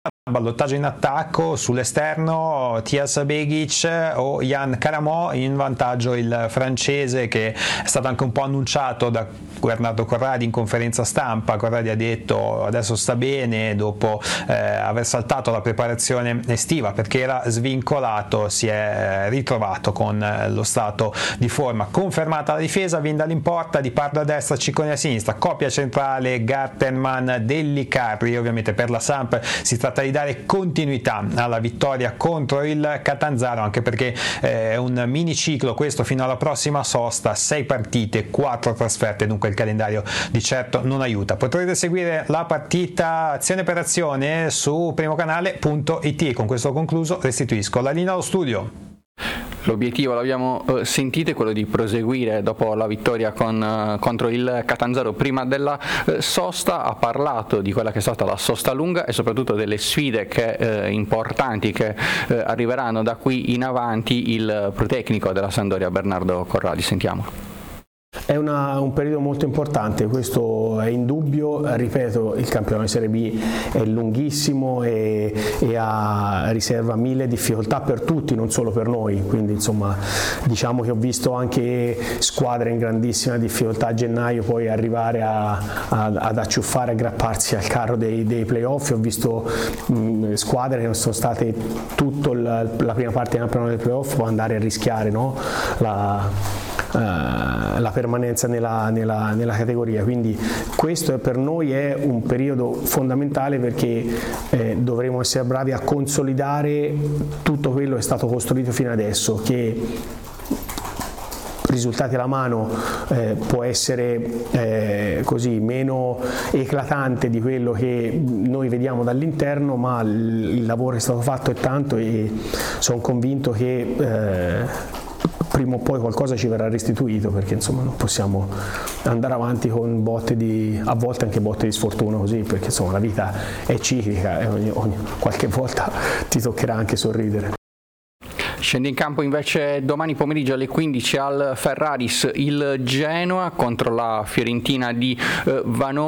ballottaggio in attacco, sull'esterno Tias Begic o Jan Karamò, in vantaggio il francese, che è stato anche un po' annunciato da Bernardo Corradi in conferenza stampa. Corradi ha detto adesso sta bene dopo aver saltato la preparazione estiva perché era svincolato, si è ritrovato con lo stato di forma. Confermata la difesa, Vindal in porta, Di Pardo a destra, Ciccone a sinistra, coppia centrale Gartenmann, Dellicarri. Ovviamente per la Samp si tratta di dare continuità alla vittoria contro il Catanzaro, anche perché è un mini ciclo questo fino alla prossima sosta, 6 partite, 4 trasferte, dunque il calendario di certo non aiuta. Potrete seguire la partita azione per azione su primocanale.it. Con questo concluso restituisco la linea allo studio. L'obiettivo, l'abbiamo sentito, è quello di proseguire dopo la vittoria contro il Catanzaro prima della sosta. Ha parlato di quella che è stata la sosta lunga e soprattutto delle sfide importanti che arriveranno da qui in avanti. Il protecnico della Sampdoria, Bernardo Corradi, sentiamo. È un periodo molto importante, questo è indubbio. Ripeto, il campionato di Serie B è lunghissimo e riserva mille difficoltà per tutti, non solo per noi, quindi insomma diciamo che ho visto anche squadre in grandissima difficoltà a gennaio poi arrivare ad acciuffare, aggrapparsi al carro dei playoff. Ho visto squadre che non sono state tutta la prima parte del campionato dei playoff poi andare a rischiare, no? La permanenza nella categoria, quindi questo per noi è un periodo fondamentale perché dovremo essere bravi a consolidare tutto quello che è stato costruito fino adesso, che risultati alla mano può essere così meno eclatante di quello che noi vediamo dall'interno, ma il lavoro che è stato fatto è tanto e sono convinto che prima o poi qualcosa ci verrà restituito, perché insomma non possiamo andare avanti con a volte anche botte di sfortuna così, perché insomma la vita è ciclica e qualche volta ti toccherà anche sorridere. Scende in campo invece domani pomeriggio alle 15 al Ferraris il Genoa contro la Fiorentina di Vanoli.